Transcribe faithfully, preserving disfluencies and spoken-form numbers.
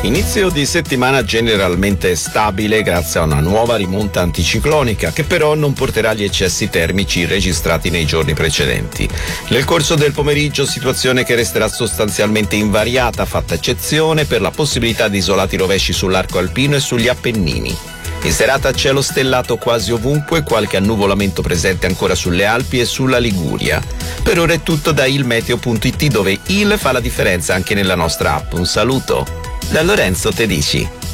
Inizio di settimana generalmente stabile grazie a una nuova rimonta anticiclonica che però non porterà agli eccessi termici registrati nei giorni precedenti. Nel corso del pomeriggio situazione che resterà sostanzialmente invariata, fatta eccezione per la possibilità di isolati rovesci sull'arco alpino e sugli Appennini. In serata cielo stellato quasi ovunque, qualche annuvolamento presente ancora sulle Alpi e sulla Liguria. Per ora è tutto da ilmeteo punto it, dove il fa la differenza anche nella nostra app. Un saluto da Lorenzo Tedici.